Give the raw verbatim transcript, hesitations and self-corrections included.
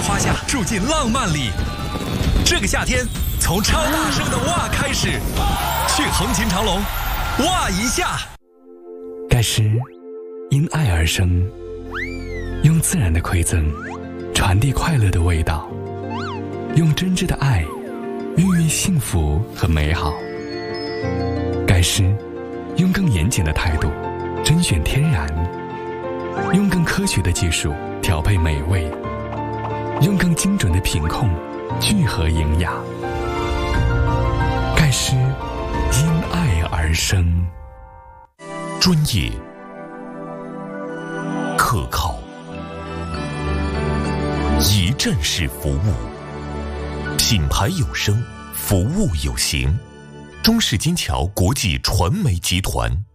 花下，住进浪漫里。这个夏天，从超大声的哇开始，去横琴长隆，哇一下。 盖诗，因爱而生，用自然的馈赠，传递快乐的味道，用真挚的爱，孕育幸福和美好。盖诗，用更严谨的态度，甄选天然，用更科学的技术调配美味，用更精准的品控聚合营养。盖诗，因爱而生。 专业、可靠、一站式服务，品牌有声，服务有形。中式金桥国际传媒集团。